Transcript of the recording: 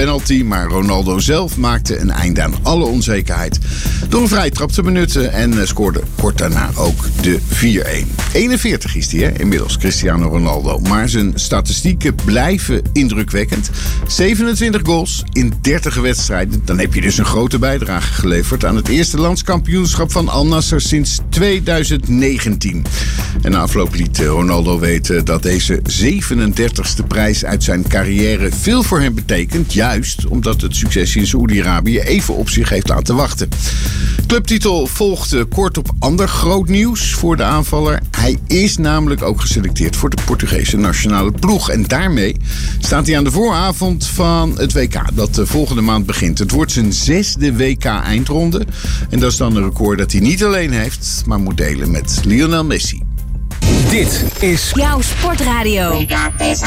penalty, maar Ronaldo zelf maakte een einde aan alle onzekerheid door een vrije trap te benutten en scoorde kort daarna ook de 4-1. 41 is hij, hè, inmiddels, Cristiano Ronaldo. Maar zijn statistieken blijven indrukwekkend. 27 goals in 30 wedstrijden. Dan heb je dus een grote bijdrage geleverd aan het eerste landskampioenschap van Al Nassr sinds 2019. En na afloop liet Ronaldo weten dat deze 37e prijs uit zijn carrière veel voor hem betekent. Juist omdat het succes in Saoedi-Arabië even op zich heeft laten wachten. Clubtitel volgde kort op ander groot nieuws voor de aanvaller. Hij is namelijk ook geselecteerd voor de Portugese nationale ploeg. En daarmee staat hij aan de vooravond van het WK dat de volgende maand begint. Het wordt zijn 6e WK-eindronde. En dat is dan een record dat hij niet alleen heeft, maar moet delen met Lionel Messi. Dit is jouw sportradio.